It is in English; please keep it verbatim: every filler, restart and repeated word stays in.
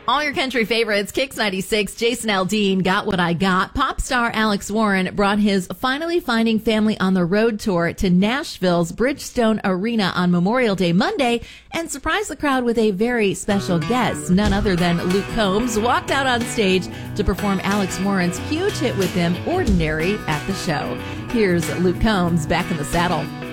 All your country favorites, Kicks ninety-six, Jason Aldean, Got What I Got. Pop star Alex Warren brought his Finally Finding Family on the Road tour to Nashville's Bridgestone Arena on Memorial Day Monday and surprised the crowd with a very special guest. None other than Luke Combs walked out on stage to perform Alex Warren's huge hit with him, Ordinary, at the show. Here's Luke Combs back in the saddle.